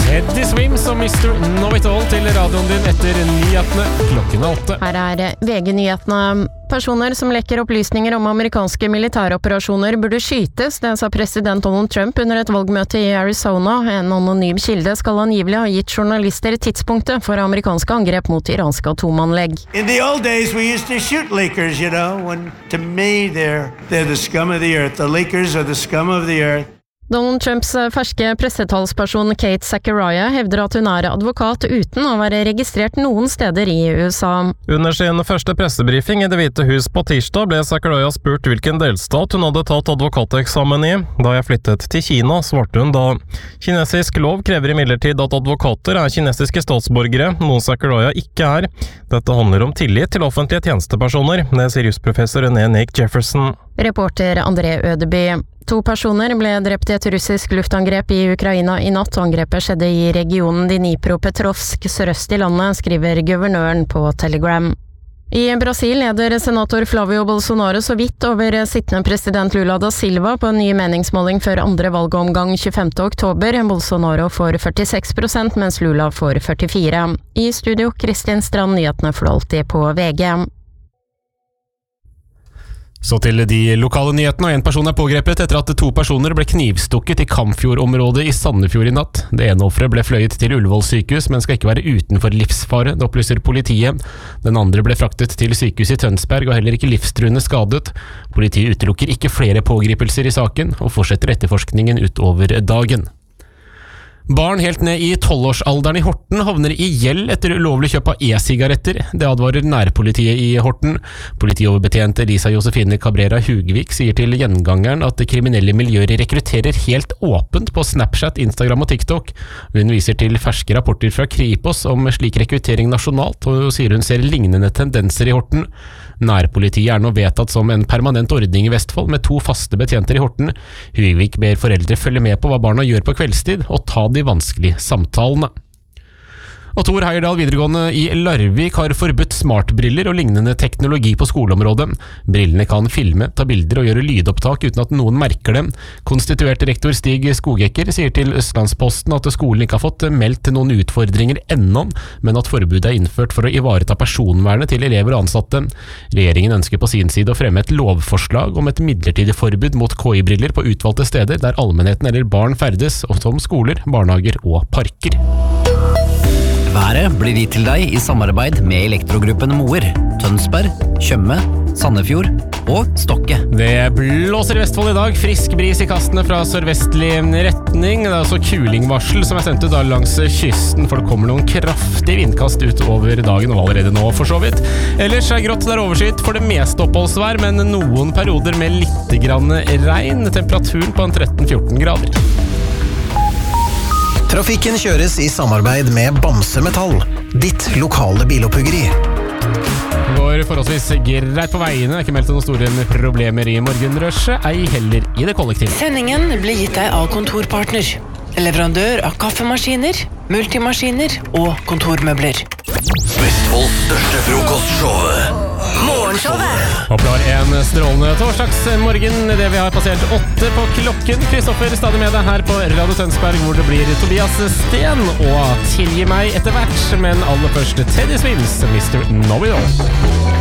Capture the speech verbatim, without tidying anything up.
Eddie Swims og mister Know It All til radioen din etter nyhetene klokken åtte. Her er V G-nyhetene. Personer som lekker opplysninger om amerikanske militæroperasjoner burde skytes, det sa president Donald Trump under et valgmøte i Arizona. En anonym kilde skal angivelig ha gitt journalister tidspunktet for amerikanske angrep mot iranske atomanlegg. In the old days we used to shoot leakers, you know, when to me they're, they're the scum of the earth. The leakers are the scum of the earth. Donald Trumps ferske pressetalsperson Kate Zachariah hevder at hun er advokat uten å være registrert noen steder i U S A. Under sin første pressebrifing i Det hvite hus på tirsdag ble Zachariah spurt hvilken delstat hun hadde tatt advokateksamen i. Da jeg flyttet til Kina, svarte hun da. Kinesisk lov krever imidlertid at advokater er kinesiske statsborgere, noe Zachariah ikke er. Dette handler om tillit til offentlige tjenestepersoner, det sier jusprofessor René Nick Jefferson. Reporter André Ødeby. To personer ble drept i et russisk luftangrep i Ukraina i natt. Angrepet skjedde i regionen Dnipropetrovsk sørøst i landet, skriver guvernøren på Telegram. I Brasil leder senator Flavio Bolsonaro så vidt over sittende president Lula da Silva på en ny meningsmåling før andre valgomgang tjuefemte oktober. Bolsonaro får førtiseks prosent, mens Lula får førtifire. I studio, Kristin Strand, nyhetene for alltid på V G. Så til de lokale nyhetene, og en person er pågrepet etter at to personer ble knivstukket i Kamfjord-området i Sandefjord i natt. Det ene offeret ble fløyet til Ullevål sykehus, men skal ikke være utenfor livsfare, det opplyser politiet. Den andre ble fraktet til sykehuset i Tønsberg og heller ikke livstruende skadet. Politiet utelukker ikke flere pågripelser i saken, og fortsetter etterforskningen utover dagen. Barn helt ned i tolvårsalderen i Horten havner i gjeld etter ulovlig kjøp av e-sigaretter. Det advarer nærpolitiet i Horten. Politioverbetjent Elisa Josefine Cabrera Hugvik sier til Gjengangeren at kriminelle miljøer rekrutterer helt åpent på Snapchat, Instagram og TikTok. Hun viser til ferske rapporter fra Kripos om slik rekruttering nasjonalt, og sier hun ser lignende tendenser i Horten. Nærpolitiet er nå vedtatt som en permanent ordning i Vestfold med to faste betjenter i Horten. Hugvik ber foreldre følge med på hva barna gjør på kveldstid, og ta de vanskelige samtalene. Og Tor Heyerdahl videregående i Larvik har forbudt smartbriller og lignende teknologi på skoleområdet. Brillene kan filme, ta bilder og gjøre lydopptak uten at noen merker dem. Konstituert rektor Stig Skogekker sier til Østlandsposten at skolen ikke har fått meldt noen utfordringer ennå, men at forbudet er innført for å ivareta personvernet til elever og ansatte. Regjeringen ønsker på sin side å fremme et lovforslag om et midlertidig forbud mot K I-briller på utvalgte steder der allmennheten eller barn ferdes, og som skoler, barnehager og parker. Været blir gitt til deg i samarbeid med Elektrogruppen Moer, Tønsberg, Tjøme, Sandefjord og Stokke. Det blåser i Vestfold i dag, frisk bris i kastene fra sørvestlig retning. Det er også kulingvarsel som er sendt ut langs kysten, for det kommer noen kraftige vindkast utover dagen og allerede nå for så vidt. Ellers er grått der overskyet for det meste oppholdsvær, men noen perioder med litt grann regn. Temperaturen på en tretten til fjorten grader. Trafikken kjøres i samarbeid med Bamse Metall, ditt lokale biloppuggeri. Det går forholdsvis greit på veiene, ikke meldt noen store problemer i morgenrushet, ei heller i det kollektive. Sendingen blir gitt deg av Kontorpartner, leverandør av kaffemaskiner, multimaskiner og kontormøbler. Vestfolds største frokostshowet, Morgenshowet. Håper du har en strålende torsdagsmorgen, det vi har passert åtte på klokken. Kristoffer stadig med deg her på Radio Tønsberg, hvor det blir Tobias Sten og Tilgi meg etter hvert, men aller først Teddy Swims, mister Know It All.